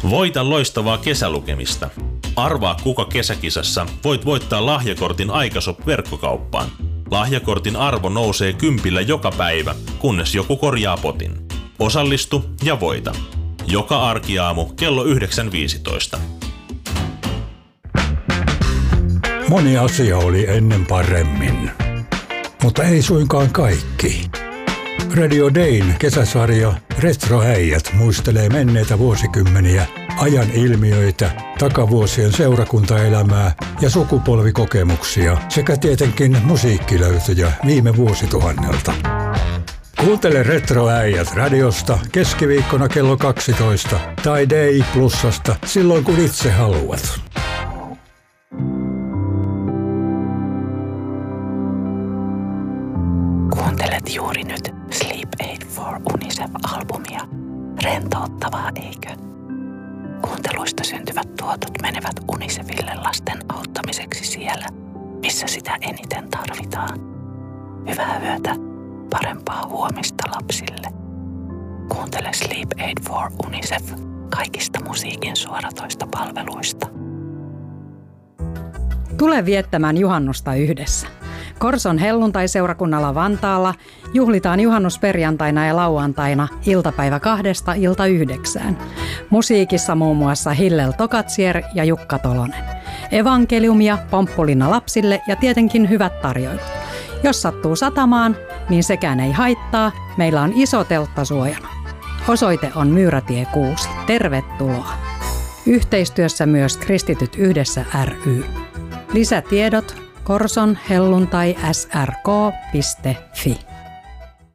Voita loistavaa kesälukemista. Arvaa kuka kesäkisassa voit voittaa lahjakortin Aikashop-verkkokauppaan. Lahjakortin arvo nousee 10 joka päivä, kunnes joku korjaa potin. Osallistu ja voita. Joka arkiaamu kello 9.15. Moni asia oli ennen paremmin, mutta ei suinkaan kaikki. Radio Dayn kesäsarja Retroäijät muistelee menneitä vuosikymmeniä, ajan ilmiöitä, takavuosien seurakuntaelämää ja sukupolvikokemuksia sekä tietenkin musiikkilöytöjä viime vuosituhannelta. Kuuntele Retroäijät radiosta keskiviikkona kello 12 tai Day Plusasta silloin kun itse haluat. Kuuntelet juuri nyt Sleep Aid for UNICEF-albumia. Rentouttavaa, eikö? Kuunteluista syntyvät tuotot menevät UNICEFille lasten auttamiseksi siellä, missä sitä eniten tarvitaan. Hyvää yötä, parempaa huomista lapsille. Kuuntele Sleep Aid for UNICEF kaikista musiikin suoratoista palveluista. Tule viettämään juhannusta yhdessä. Korson helluntaiseurakunnalla Vantaalla juhlitaan juhannusperjantaina ja lauantaina iltapäivä 2–9. Musiikissa muun muassa Hillel Tokatsier ja Jukka Tolonen. Evankeliumia, pomppulinna lapsille ja tietenkin hyvät tarjoilut. Jos sattuu satamaan, niin sekään ei haittaa. Meillä on iso teltta suojana. Osoite on Myyrätie 6. Tervetuloa. Yhteistyössä myös Kristityt yhdessä ry. Lisätiedot Korson helluntai srk.fi.